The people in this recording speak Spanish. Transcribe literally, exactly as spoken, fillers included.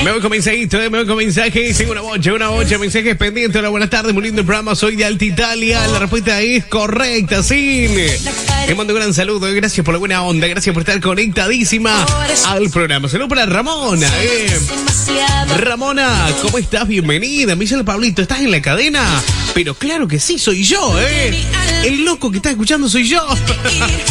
Me voy con mensajito, me voy con mensajes. Tengo una bocha, una bocha, mensajes pendientes. Hola, buenas tardes, muy lindo el programa. Soy de Alta Italia. La respuesta es correcta, sí. Te mando un gran saludo. Gracias por la buena onda. Gracias por estar conectadísima al programa. Saludos para Ramona. Eh. Ramona, ¿cómo estás? Bienvenida. Me dice el Pablito, ¿estás en la cadena? Pero claro que sí, soy yo, ¿eh? El loco que está escuchando soy yo.